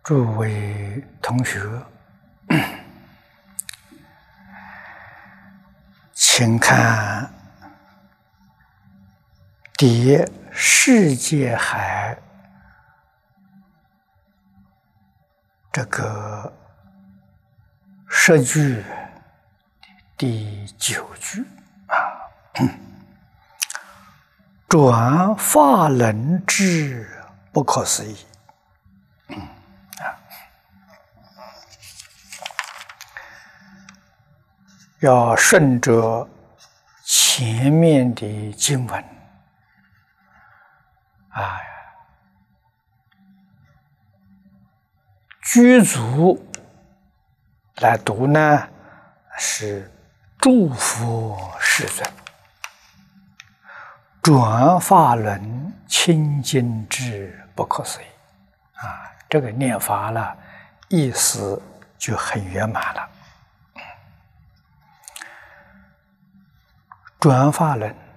诸位同学，请看叠世界海这个诗句第9句转法轮智，不可思议。要顺着前面的经文具足来读呢，是祝福世尊，转法轮清净智，不可思议这个念法了，意思就很圆满了。转法轮